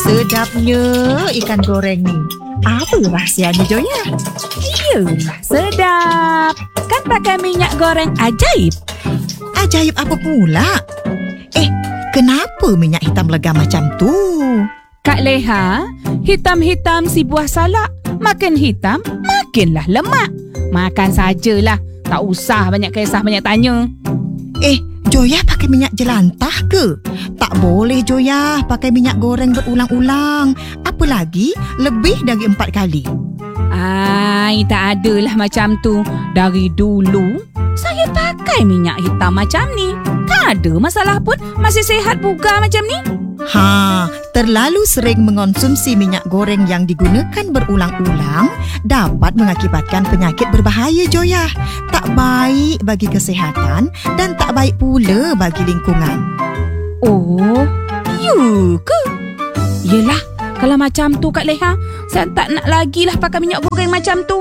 Sedapnya ikan goreng ni. Apa rahsianya, Joya? Iyalah, sedap. Kan pakai minyak goreng ajaib. Ajaib apa pula? Kenapa minyak hitam legam macam tu? Kak Leha, hitam-hitam si buah salak. Makin hitam, makinlah lemak. Makan sajalah. Tak usah banyak kisah, banyak tanya. Joya pakai minyak jelantah ke? Tak boleh, Joya, pakai minyak goreng berulang-ulang. Apalagi lebih dari 4 kali. Tak adalah macam tu. Dari dulu, saya pakai minyak hitam macam ni. Tak ada masalah pun. Masih sihat bugar macam ni. Terlalu sering mengonsumsi minyak goreng yang digunakan berulang-ulang dapat mengakibatkan penyakit berbahaya, Joya. Tak baik bagi kesihatan dan tak baik pula bagi lingkungan. Oh, ya ke? Yelah, kalau macam tu Kak Leha, saya tak nak lagi lah pakai minyak goreng macam tu.